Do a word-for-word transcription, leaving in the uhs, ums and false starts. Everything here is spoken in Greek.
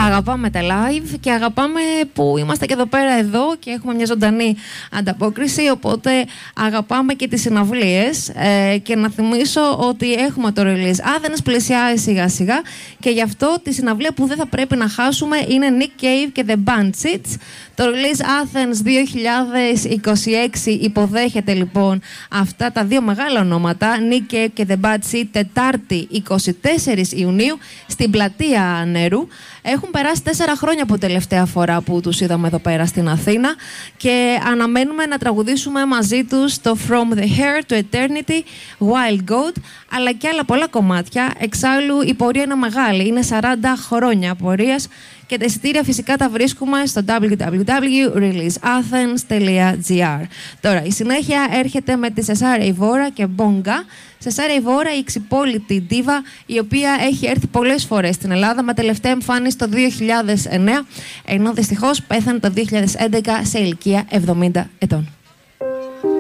Αγαπάμε τα live και αγαπάμε που είμαστε και εδώ πέρα εδώ και έχουμε μια ζωντανή ανταπόκριση, οπότε αγαπάμε και τις συναυλίες. Ε, και να θυμίσω ότι έχουμε το release Athens, πλησιάζει σιγά σιγά και γι' αυτό τη συναυλία που δεν θα πρέπει να χάσουμε είναι Nick Cave και The Bad Seeds. Το release Athens δύο χιλιάδες είκοσι έξι υποδέχεται λοιπόν αυτά τα δύο μεγάλα ονόματα, Nick Cave και The Bad Seeds, Τετάρτη εικοστή τέταρτη Ιουνίου στην Πλατεία Νερού. Έχουν περάσει τέσσερα χρόνια από τελευταία φορά που τους είδαμε εδώ πέρα στην Αθήνα και αναμένουμε να τραγουδήσουμε μαζί τους το From the Hair to Eternity, Wild Goat, αλλά και άλλα πολλά κομμάτια. Εξάλλου η πορεία είναι μεγάλη, είναι σαράντα χρόνια πορείας και τα εισιτήρια φυσικά τα βρίσκουμε στο double-u double-u double-u τελεία release athens τελεία gr. Τώρα, η συνέχεια έρχεται με τη Cesare Ivora και Bonga. Cesare Ivora, η ξυπόλητη ντίβα, η οποία έχει έρθει πολλές φορές στην Ελλάδα, με τελευταία εμφάνιση το δύο χιλιάδες εννέα, ενώ δυστυχώς πέθανε το δύο χιλιάδες έντεκα σε ηλικία εβδομήντα ετών.